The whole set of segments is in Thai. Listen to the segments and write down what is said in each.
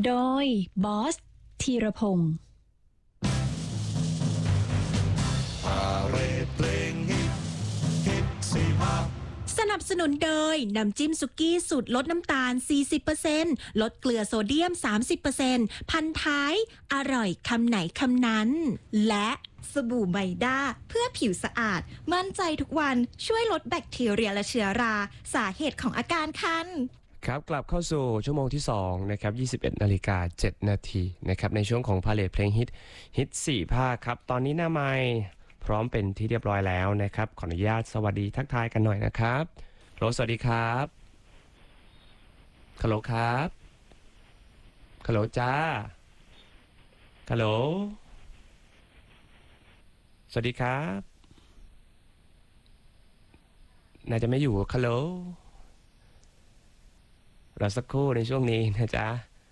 โดยบอสธีรพงศ์สนับสนุนโดยน้ำจิ้มสุกี้สูตรลดน้ำตาล 40% ลดเกลือโซเดียม 30% พันท้ายอร่อยคำไหนคำนั้นและสบู่ไมด้าเพื่อผิวสะอาดมั่นใจทุกวันช่วยลดแบคทีเรียและเชื้อราสาเหตุของอาการคันครับกลับเข้าสู่ชั่วโมงที่2นะครับ21:07 นาทีนะครับในช่วงของพาเลทเพลงฮิต4ภาคครับตอนนี้หน้าไมค์พร้อมเป็นที่เรียบร้อยแล้วนะครับขออนุญาตสวัสดีทักทายกันหน่อยนะครับโหลสวัสดีครับฮัลโหลครับฮัลโหลจ้าฮัลโหลสวัสดีครับน่าจะไม่อยู่ฮัลโหลเราสักครู่ในช่วงนี้นะจ๊ะ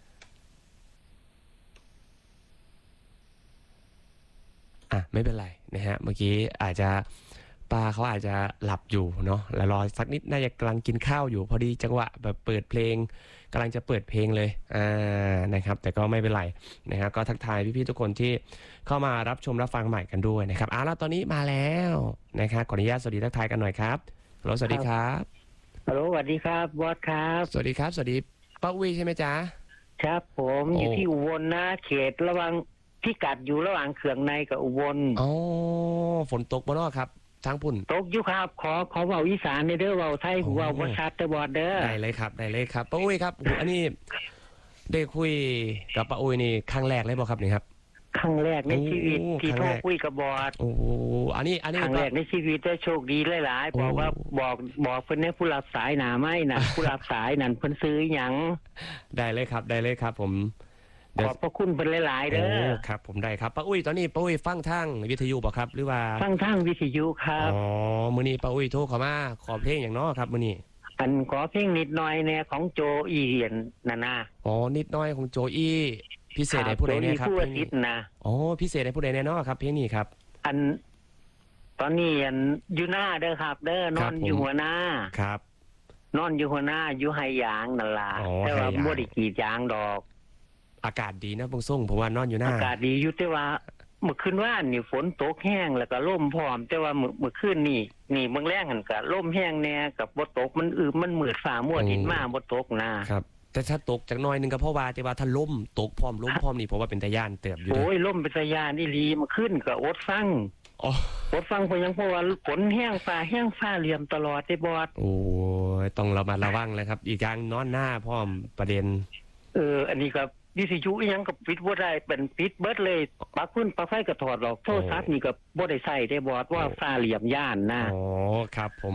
ไม่เป็นไรนะฮะเมื่อกี้อาจจะป้าเขาอาจจะหลับอยู่เนาะแล้วรอสักนิดน่าจะกำลังกินข้าวอยู่พอดีจังหวะแบบเปิดเพลงกำลังจะเปิดเพลงเลยนะครับแต่ก็ไม่เป็นไรนะฮะก็ทักทายพี่ๆทุกคนที่เข้ามารับชมรับฟังใหม่กันด้วยนะครับแล้วตอนนี้มาแล้วนะครับขออนุญาตสวัสดีทักทายกันหน่อยครับฮัลโหลสวัสดีครับฮัลโหลสวัสดีครับบอสครับสวัสดีครับสวัสดีป้าอุ้ยใช่ไหมจ๊ะครับผมอยู่ที่อุบลนะเขตระหว่างพิกัดอยู่ระหว่างเขื่องในกับอุบลฝนตกบ่เนาะครับทางพุ่นตกอยู่ครับขอเว้าอีสานในเด้อเว้าไทยเว้าบ่ชัดแต่บอสเด้อได้เลยครับป้าอุ้ยครับอันนี้ได้คุยกับป้าอุ้ยนี่ครั้งแรกเลยบ่ครับนี่ครับครั้งแรกในชีวิตที่โทรคุยกับบอสอันนี้ครั้งแรกในชีวิตได้โชคดีหลายๆบอกว่าบอกเพิ่นให้ผู้รับสายหน้าไม้น่ะผู้รับสายนั่นเพิ่นซื้อหยังได้เลยครับผมขอบพระคุณเพิ่นหลายๆเด้อครับผมได้ครับป้าอุ้ยตอนนี้ป้าอุ้ยฟังทางวิทยุบ่ครับหรือว่าฟังทางวิทยุครับมื้อนี้ป้าอุ้ยโทรเข้ามาขอเพลงหยังเนาะครับมื้อนี้ขอเพลงนิดหน่อยแน่ของโจอีนั่นนะนิดหน่อยของโจอีพิเศษให้ผู้ใดเนี่ยครับเพลงนี้นะพิเศษให้ผู้ใดแน่เนาะครับเพลงนี้ครับตอนนี้อยู่หน้าเด้อครับเด้อนอนอยู่หัวหน้าครับนอนอยู่หัวหน้าอยู่ไฮยางนั่นล่ะแต่ว่าบ่ได้กรีดยางดอกอากาศดีนะบางส่งผมว่านอนอยู่หน้าอากาศดีอยู่แต่ว่าเมื่อคืนว่านนี่ฝนตกแห้งแล้วก็ลมพร้อมแต่ว่าเมื่อคืนนี่เมื่อแรงหั่นก็ลมแห้งแน่กับบ่ตกมันมืดฟ้ามัวดินมาบ่ตกนะครับแต่ถ้าตกจากน้อยนึงก็เพราะว่าแต่ว่าถ้าลมตกพร้อมนี่เพราะว่าเป็นตะย่านเติบอยู่ลมเป็นตะย่านอีหลีเมื่อคืนก็อดฟังเพราะยังเพราะว่าฝนแห้งฟ้าเหลี่ยมตลอดได้บอดต้องระมัดระวังเลยครับอีกอย่างนอนหน้าพร้อมประเด็นอันนี้ก็วิทยุอีหยังก็ปิดบ่ได้เป็นปิดเบิดเลยปลั๊กไฟก็ถอดออกโทรศัพท์นี่ก็บ่ได้ใช้ได้บอดว่าฟ้าเหลี่ยมย่านนะครับผม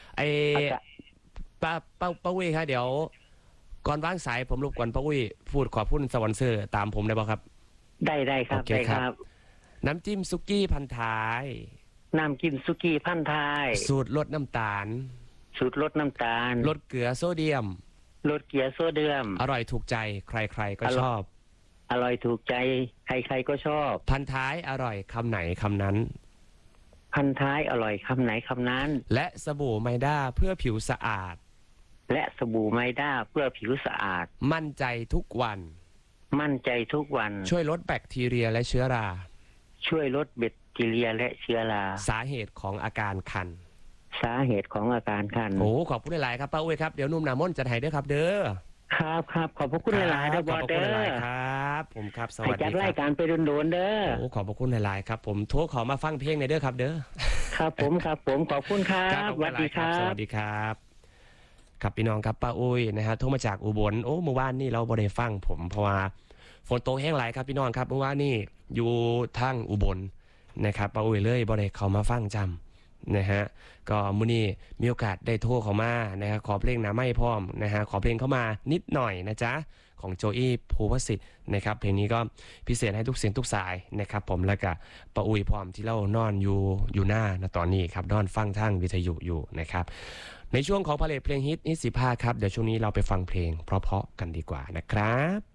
ป้าอุ้ยครับเดี๋ยวก่อนวางสายผมรบกวนป้าอุ้ยพูดขอบคุณสปอนเซอร์ตามผมได้ป่ะครับได้ครับได้ครับน้ำจิ้มซุกี้พันท้ายน้ำจิ้มซุกี้พันท้ายสูตรลดน้ำตาลลดเกลือโซเดียมอร่อยถูกใจใครๆก็ชอบอร่อยถูกใจใครๆก็ชอบพันท้ายอร่อยคำไหนคำนั้นพันท้ายอร่อยคำไหนคำนั้นและสบู่ไมด้าเพื่อผิวสะอาดมั่นใจทุกวันช่วยลดแบคทีเรียและเชื้อราสาเหตุของอาการคันขอบคุณหลายๆครับป้าอุ้ยครับเดี๋ยวนุ่มหนามนจะให้ด้วยครับเด้อครับขอบคุณหลายๆครับขอบคุณหลายๆครับผมครับสวัสดีครับจัดรายการไปโดนๆเด้อขอบคุณหลายๆครับผมโทรขอมาฟังเพลงในเด้อครับเด้อครับผมขอบคุณครับสวัสดีครับครับพี่น้องครับป้าอุ้ยนะฮะโทรมาจากอุบลเมื่อวานนี่เราบ่ได้ฟังผมเพราะว่าฝนตกแห้งหลายครับพี่น้องครับเมื่อวานนี่อยู่ทางอุบลนะครับป้าอุ้ยเลยบ่ได้เข้ามาฟังจำนะฮะก็มื้อนี้มีโอกาสได้โทรเข้ามานะครับขอเพลงหน้าไม้พร้อมนะฮะขอเพลงเข้ามานิดหน่อยนะจ๊ะของโจอี้ภูวสิทธิ์นะครับเพลงนี้ก็พิเศษให้ทุกเสียงทุกสายนะครับผมแล้วก็ป้าอุ้ยพร้อมที่เรานอนอยู่หน้านะตอนนี้ครับนอนฟังทางวิทยุอยู่นะครับในช่วงของพาเลทเพลงฮิต15ครับเดี๋ยวช่วงนี้เราไปฟังเพลงเพราะๆกันดีกว่านะครับ